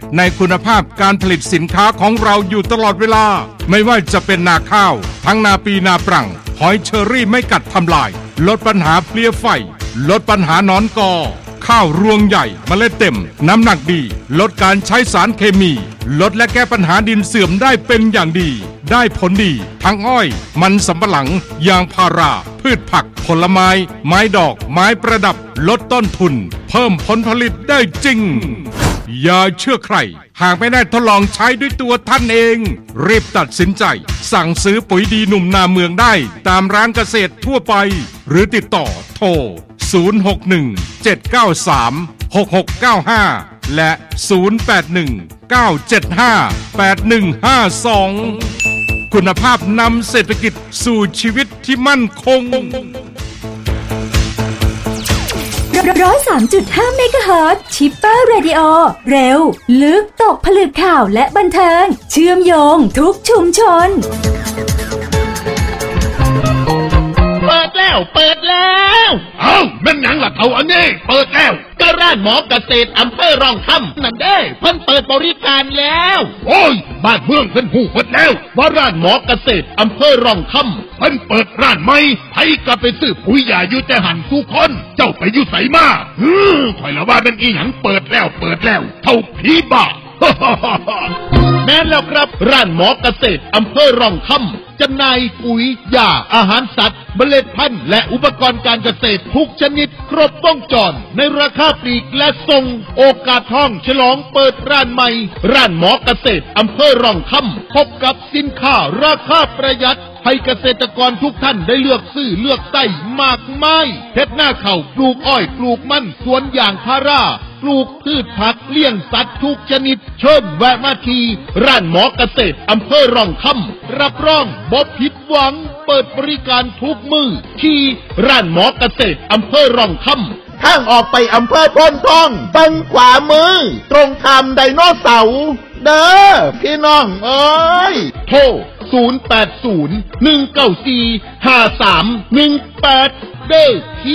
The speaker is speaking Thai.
ในคุณภาพการผลิตสินค้าของเราอยู่ตลอดเวลาไม่ว่าจะเป็นนาข้าวทั้งนาปีนาปรังหอยเชอรี่ไม่กัดทำลายลดปัญหาเพลี้ยไฟลดปัญหาหนอนกอข้าวรวงใหญ่เมล็ดเต็มน้ำหนักดีลดการใช้สารเคมีลดและแก้ปัญหาดินเสื่อมได้เป็นอย่างดีได้ผลดีทั้งอ้อยมันสำปะหลังยางพาราพืชผักผลไม้ไม้ดอกไม้ประดับลดต้นทุนเพิ่มผลผลิตได้จริงอย่าเชื่อใครหากไม่ได้ทดลองใช้ด้วยตัวท่านเองรีบตัดสินใจสั่งซื้อปุ๋ยดีหนุ่มนาเมืองได้ตามร้านเกษตรทั่วไปหรือติดต่อโทร061-793-6695 และ 081-975-8152 คุณภาพนำเศรษฐกิจสู่ชีวิตที่มั่นคง 103.5 เมกะเฮิรตซ์ชิปเปอร์เรดิโอเร็วลึกตกผลึกข่าวและบันเทิงเชื่อมโยงทุกชุมชนเปิดแล้วเอ้าแม่นหยังล่ะเท่าอันนี้เปิดแล้วก็ร้านหมอเกษตรอำเภอร่องคำนั่นเด้เพิ่นเปิดบริการแล้วโอ้ยบ้านเมืองเพิ่นฮู้หมดแล้วว่าร้านหมอเกษตรอำเภอร่องคำเพิ่นเปิดร้านใหม่ไผก็ไปซื้อปุ๋ยยาอยู่แต่หันทุกคนเจ้าไปอยู่ไสมาข่อยละว่าเป็นอีหยังเปิดแล้วเท่าผีบ้าแม่นแล้วครับร้านหมอเกษตรอำเภอร่องคำจำหน่ายปุ๋ยยาอาหารสัตว์เมล็ดพันธุ์และอุปกรณ์การเกษตรทุกชนิดครบวงจรในราคาปลีกและส่งโอกาสทองฉลองเปิดร้านใหม่ร้านหมอเกษตรอำเภอร่องคำพบกับสินค้าราคาประหยัดให้เกษตรกรทุกท่านได้เลือกซื้อเลือกใส่มากมายเฮ็ดหน้าข้าวปลูกอ้อยปลูกมันสวนยางพาราปลูกพืชผักเลี้ยงสัตว์ทุกชนิดเชิญแวะมาที่ร้านหมอเกษตรอำเภอร่องคำรับรองบ่ผิดหวังเปิดบริการทุกมื้อที่ร้านหมอเกษตรอำเภอร่องคำทางออกไปอำเภอโพนทองตั้งขวามือตรงข้ามไดโนเสาร์เด้อพี่น้องเอ้ยโทร080-194-5318เด้อ